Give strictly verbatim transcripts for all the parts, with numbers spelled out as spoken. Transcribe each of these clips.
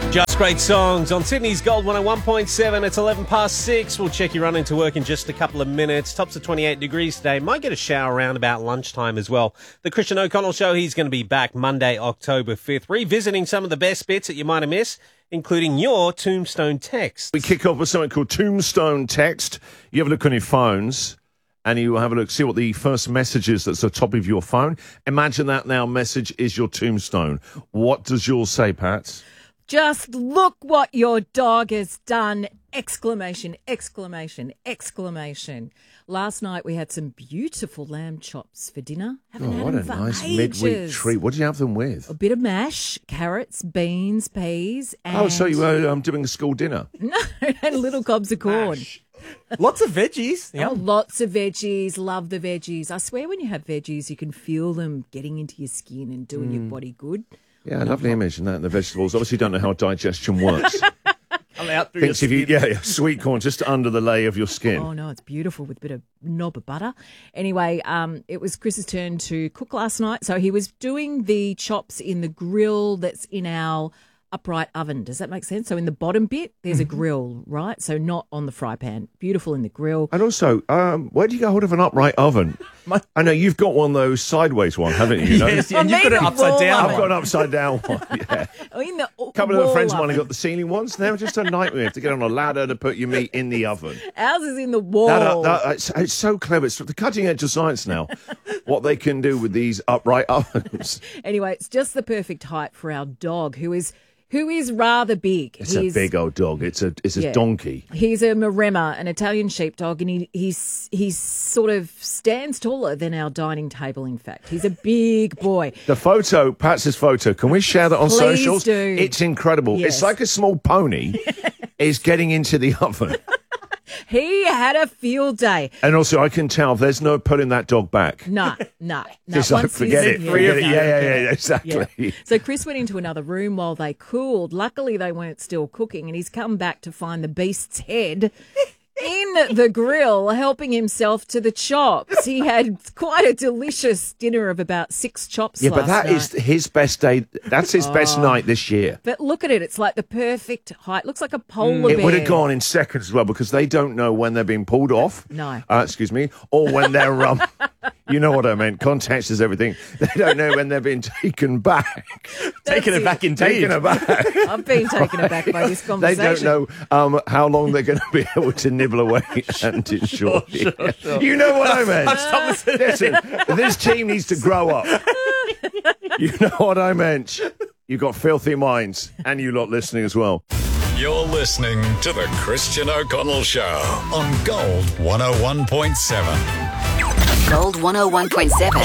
Just great songs on Sydney's Gold one oh one point seven. It's eleven past six. We'll check you run into work in just a couple of minutes. Tops of twenty-eight degrees today. Might get a shower around about lunchtime as well. The Christian O'Connell Show, he's going to be back Monday, October fifth, revisiting some of the best bits that you might have missed, including your Tombstone text. We kick off with something called Tombstone Text. You have a look on your phones and you have a look, see what the first message is that's at the top of your phone. Imagine that now message is your tombstone. What does yours say, Pat? Just look what your dog has done! Exclamation, exclamation, exclamation. Last night we had some beautiful lamb chops for dinner. Haven't Oh, had what a them for nice ages. midweek treat. What did you have them with? A bit of mash, carrots, beans, peas, and Oh, so you were um, doing a school dinner? no, and little cobs of corn. Lots of veggies. Oh, lots of veggies. Love the veggies. I swear, when you have veggies, you can feel them getting into your skin and doing your body good. Yeah, lovely image and that and the vegetables. Obviously don't know how digestion works. I'm out through Thinks your if you, skin. yeah, yeah, sweet corn just under the layer of your skin. Oh, no, it's beautiful with a bit of knob of butter. Anyway, um, it was Chris's turn to cook last night. So he was doing the chops in the grill that's in our upright oven. Does that make sense? So in the bottom bit, there's a grill, right? So not on the fry pan. Beautiful in the grill. And also, um, where do you get hold of an upright oven? My- I know you've got one of those sideways one, haven't you? you know? Yes, yeah, and I you've got made it it upside wall down. I've got one. an upside down one, yeah. Oh, in the A couple of wall friends of mine oven. have got the ceiling ones. They're just a nightmare to get on a ladder to put your meat in the oven. Ours is in the wall. That, uh, that, it's, it's so clever. It's the cutting edge of science now, what they can do with these upright ovens. Anyway, it's just the perfect height for our dog, who is who is rather big. It's He's- a big old dog. It's a it's a Yeah. donkey. He's a Maremma, an Italian sheepdog, and he he's he's sort of stands taller than our dining table. In fact, he's a big boy. The photo, Pat's photo, can we share that on Please socials? do. It's incredible. Yes. It's like a small pony is getting into the oven. He had a field day. And also, I can tell there's no putting that dog back. No, no, no. Just like, Once forget he's- it. yeah. Forget it. Yeah. Yeah, yeah, yeah, Yeah. exactly. So Chris went into another room while they cooled. Luckily, they weren't still cooking, and he's come back to find the beast's head in the grill, helping himself to the chops. He had quite a delicious dinner of about six chops Yeah, last but that night. is his best day. That's his best Oh. night this year. But look at it. It's like the perfect height. Looks like a polar It bear. would have gone in seconds as well because they don't know when they're being pulled off. No. Uh, excuse me. Or when they're, um, you know what I meant. Context is everything. They don't know when they're being taken back. Taking That's it back it. indeed. Taken aback. I've been taken aback by this They conversation. don't know um, how long they're going to be able to nibble away and enjoy. Sure, sure, sure. You know what I meant. I've stopped listening. Listen, this team needs to grow up. You know what I meant. You've got filthy minds, and you lot listening as well. You're listening to the Christian O'Connell Show on Gold one oh one point seven. Gold one oh one point seven.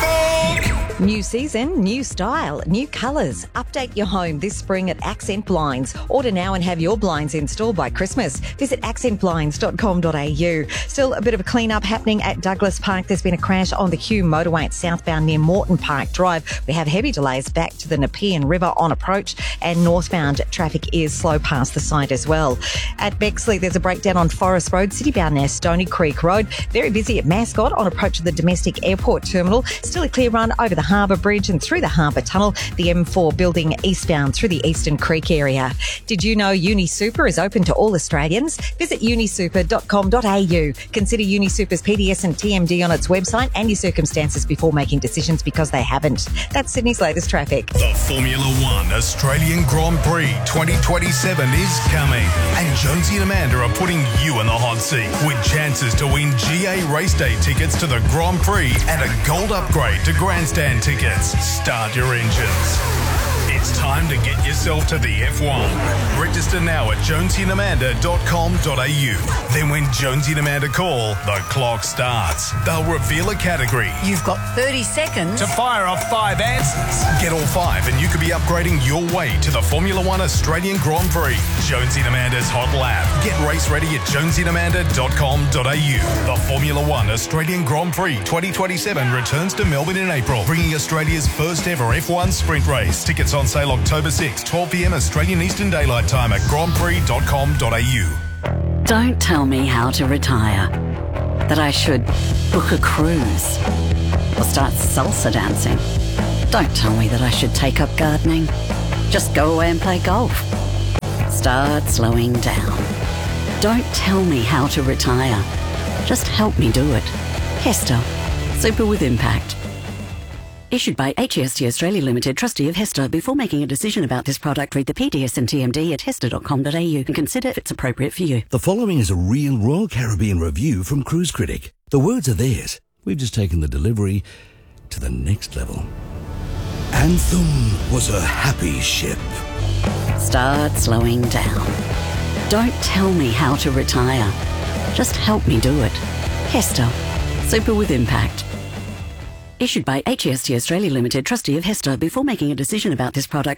New season, new style, new colours. Update your home this spring at Accent Blinds. Order now and have your blinds installed by Christmas. Visit accent blinds dot com dot a u. Still a bit of a clean-up happening at Douglas Park. There's been a crash on the Hume motorway at southbound near Moreton Park Drive. We have heavy delays back to the Nepean River on approach, and northbound traffic is slow past the site as well. At Bexley, there's a breakdown on Forest Road, citybound near Stony Creek Road. Very busy at Mascot on approach to the domestic airport terminal. Still a clear run over the Harbour Bridge and through the Harbour Tunnel, the M four building eastbound through the Eastern Creek area. Did you know UniSuper is open to all Australians? Visit uni super dot com dot a u. Consider UniSuper's P D S and T M D on its website and your circumstances before making decisions, because they haven't. That's Sydney's latest traffic. The Formula One Australian Grand Prix twenty twenty-seven is coming, and Jonesy and Amanda are putting you in the hot seat with chances to win G A race day tickets to the Grand Prix and a gold upgrade to grandstand tickets. Start your engines. It's time to get yourself to the F one. Register now at jonesy and amanda dot com dot a u. Then when Jonesy and Amanda call, the clock starts. They'll reveal a category. You've got thirty seconds. To fire off five answers. Get all five and you could be upgrading your way to the Formula One Australian Grand Prix. Jonesy and Amanda's Hot Lap. Get race ready at jonesy and amanda dot com dot a u. The Formula One Australian Grand Prix twenty twenty-seven returns to Melbourne in April, bringing Australia's first ever F one sprint race. Tickets on sale October sixth, twelve p m Australian Eastern Daylight Time at grand prix dot com dot a u. Don't tell me how to retire. That I should book a cruise or start salsa dancing. Don't tell me that I should take up gardening. Just go away and play golf. Start slowing down. Don't tell me how to retire. Just help me do it. Hester. Super with impact. Issued by H E S T Australia Limited, trustee of Hester. Before making a decision about this product, read the P D S and T M D at hester dot com dot a u and consider if it's appropriate for you. The following is a real Royal Caribbean review from Cruise Critic. The words are theirs. We've just taken the delivery to the next level. Anthem was a happy ship. Start slowing down. Don't tell me how to retire. Just help me do it. Hester. Super with impact. Issued by H E S T Australia Limited, trustee of Hester. Before making a decision about this product,